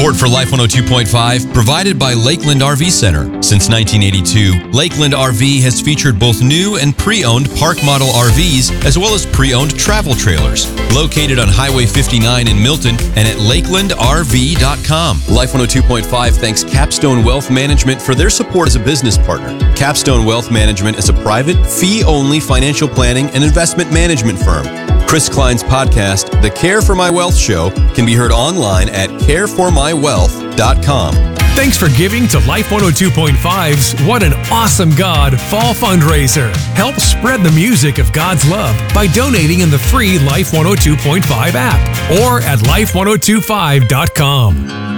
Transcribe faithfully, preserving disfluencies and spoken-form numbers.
Support for Life one oh two point five provided by Lakeland R V Center. Since nineteen eighty-two, Lakeland R V has featured both new and pre-owned park model R Vs, as well as pre-owned travel trailers. Located on Highway fifty-nine in Milton and at lakeland r v dot com. Life one oh two point five thanks Capstone Wealth Management for their support as a business partner. Capstone Wealth Management is a private, fee-only financial planning and investment management firm. Chris Klein's podcast, The Care for My Wealth Show, can be heard online at care for my wealth dot com. Thanks for giving to Life one oh two point five's What an Awesome God Fall Fundraiser. Help spread the music of God's love by donating in the free Life one oh two point five app or at life one oh two five dot com.